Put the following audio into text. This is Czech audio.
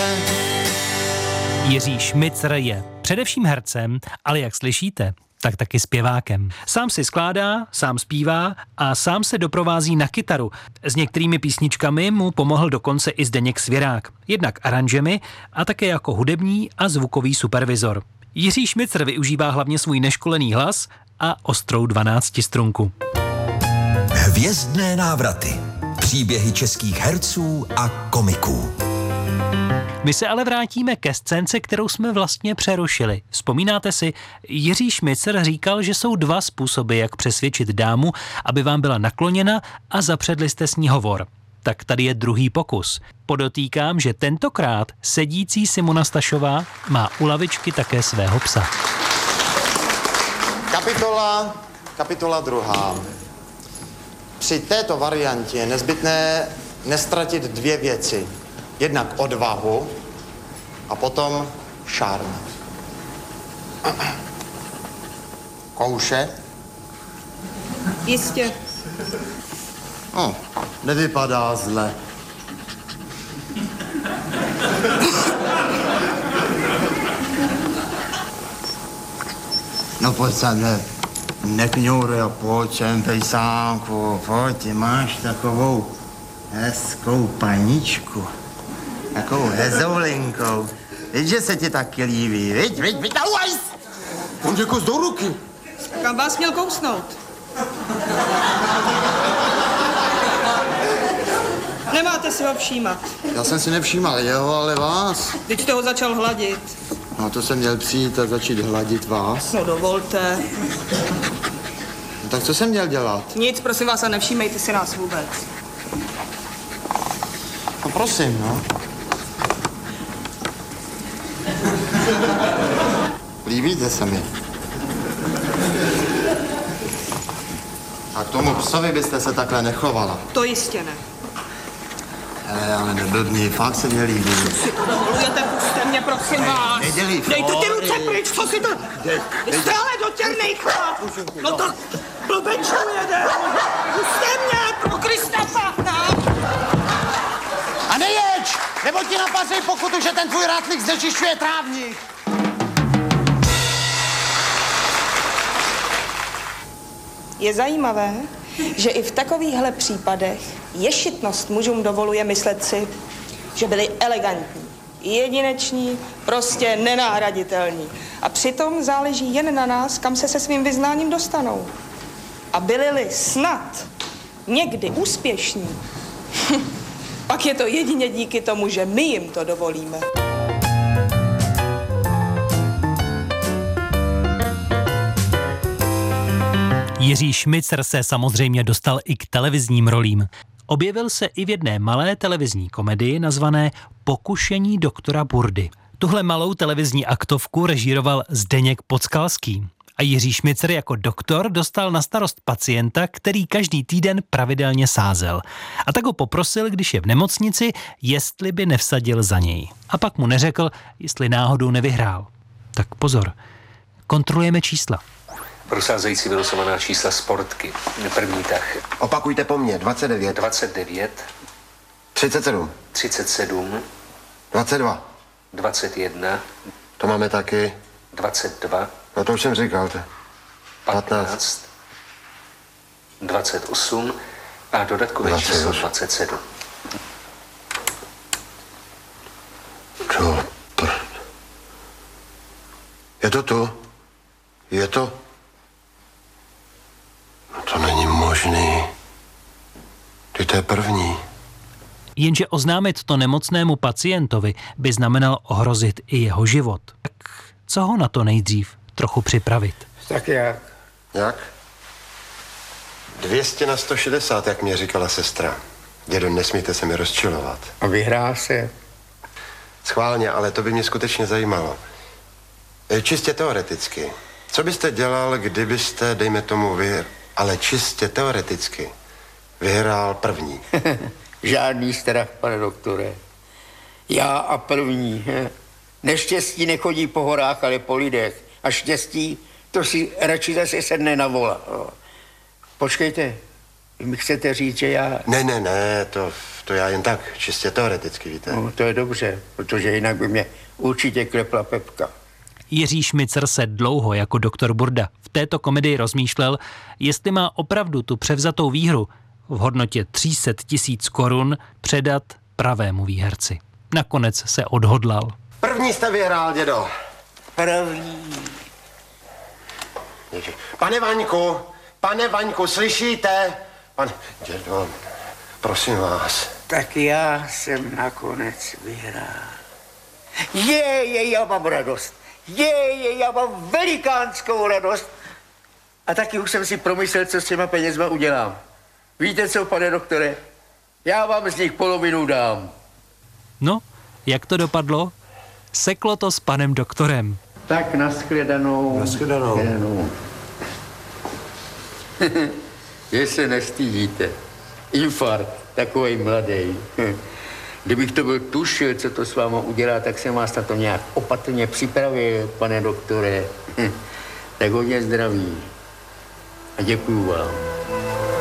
Šmicre. Jiří Šmicr je především hercem, ale jak slyšíte, tak taky zpěvákem. Sám si skládá, sám zpívá a sám se doprovází na kytaru. S některými písničkami mu pomohl dokonce i Zdeněk Svěrák. Jednak aranžemi a také jako hudební a zvukový supervizor. Jiří Šmicr využívá hlavně svůj neškolený hlas a ostrou 12strunku. Hvězdné návraty. Příběhy českých herců a komiků. My se ale vrátíme ke scénce, kterou jsme vlastně přerušili. Vzpomínáte si, Jiří Šmicr říkal, že jsou dva způsoby, jak přesvědčit dámu, aby vám byla nakloněna a zapředli jste s ní hovor. Tak tady je druhý pokus. Podotýkám, že tentokrát sedící Simona Stašová má u lavičky také svého psa. Kapitola druhá. Při této variantě je nezbytné nestratit dvě věci. Jednak odvahu a potom šarm. Kouše? Jistě. Nevypadá zle. No pojď sem, nekňoury a pojď sem, pejsánku, pojď, ty máš takovou hezkou paničku. Takovou hezoulinkou. Víš, že se ti taky líbí, viď, auajs! On tě kus do ruky. Kam vás měl kousnout? Nemáte si ho všímat. Já jsem si nevšímal jeho, ale vás. Teď jste ho začal hladit. No to jsem měl přijít a začít hladit vás. No dovolte. No, tak co jsem měl dělat? Nic, prosím vás, a nevšímejte si nás vůbec. No prosím, no. Líbíte se mi. A k tomu psovi byste se takhle nechovala. To jistě ne. Ale neblbni, fakt se mě líbí. Si to dovolujete, puste mě, prosím vás. Dejte ty ruce pryč, co si to... Vy stále dotěrnej chlap. No tak blbečujete. Puste mě, pro Krista pána. A nejeď, nebo ti napasej pokutu, že ten tvůj rátlik znečišťuje trávník. Je zajímavé, že i v takovýchhle případech ješitnost mužům dovoluje myslet si, že byli elegantní, jedineční, prostě nenahraditelní. A přitom záleží jen na nás, kam se svým vyznáním dostanou. A byli-li snad někdy úspěšní, pak je to jedině díky tomu, že my jim to dovolíme. Jiří Šmicr se samozřejmě dostal i k televizním rolím. Objevil se i v jedné malé televizní komedii nazvané Pokušení doktora Burdy. Tuhle malou televizní aktovku režíroval Zdeněk Podskalský. A Jiří Šmicr jako doktor dostal na starost pacienta, který každý týden pravidelně sázel. A tak ho poprosil, když je v nemocnici, jestli by nevsadil za něj. A pak mu neřekl, jestli náhodou nevyhrál. Tak pozor, kontrolujeme čísla. Prosázející vylosovaná čísla sportky. První tah. Opakujte po mně. 29. 29. 37. 37. 22. 21. To máme taky. 22. No to už jsem říkal. 15. 28. A dodatkové číslo 27. Čo prd. Je to tu? Je to? No to není možný. To je první. Jenže oznámit to nemocnému pacientovi by znamenalo ohrozit i jeho život. Tak co ho na to nejdřív trochu připravit? Tak jak? Jak? 200 na 160, jak mě říkala sestra. Dědo, nesmíte se mi rozčilovat. A vyhrál se? Schválně, ale to by mě skutečně zajímalo. Čistě teoreticky. Co byste dělal, kdybyste, dejme tomu ale čistě teoreticky, vyhrál první? Žádný strach, pane doktore. Já a první. Neštěstí nechodí po horách, ale po lidech. A štěstí, to si radši zase sedne na vola. Počkejte, Vy mi chcete říct, že já... Ne, to já jen tak, čistě teoreticky, víte. No, to je dobře, protože jinak by mě určitě klepla pepka. Jiří Šmicer se dlouho jako doktor Burda v této komedii rozmýšlel, jestli má opravdu tu převzatou výhru v hodnotě 300 000 korun předat pravému výherci. Nakonec se odhodlal. První jste vyhrál, dědo. První. Pane Vaňku, slyšíte? Dědo, prosím vás. Tak já jsem nakonec vyhrál. Já mám radost. Já mám velikánskou radost. A taky už jsem si promyslel, co s těma penězma udělám. Víte co, pane doktore? Já vám z nich polovinu dám. No, jak to dopadlo? Seklo to s panem doktorem. Tak nashledanou. Nashledanou. Že se nestydíte. Infarkt, takovej mladej. Kdybych to byl tušil, co to s váma udělá, tak jsem vás na to nějak opatrně připravil, pane doktore. Tak hodně zdraví. A děkuju vám.